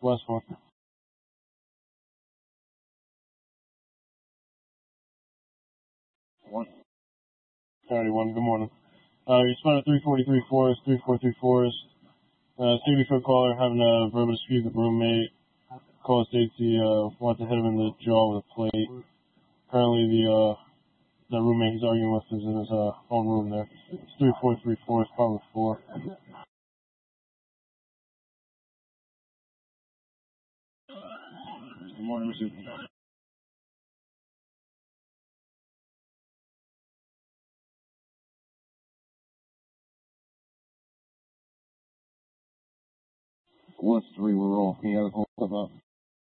Westmore. 31, good morning. You spotted 343 Forest, 343 Forest. Same before caller having a verbal dispute with roommate. Caller states he wants to hit him in the jaw with a plate. Apparently the roommate he's arguing with is in his own room there. It's 343 Forest, apartment 4. Good morning, Mr. What's 3, we're all. Can you have a call up?